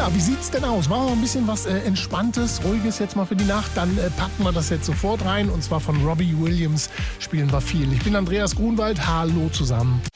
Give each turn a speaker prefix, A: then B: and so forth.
A: Ja, wie sieht's denn aus? Machen wir ein bisschen was Entspanntes, Ruhiges jetzt mal für die Nacht. Dann packen wir das jetzt sofort rein. Und zwar von Robbie Williams spielen wir viel. Ich bin Andreas Grunwald. Hallo zusammen.